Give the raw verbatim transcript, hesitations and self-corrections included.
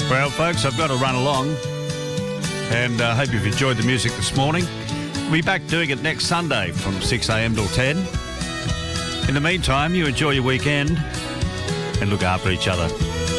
Well, folks, I've got to run along, and I uh, hope you've enjoyed the music this morning. We'll be back doing it next Sunday from six a.m. till ten. In the meantime, you enjoy your weekend and look after each other.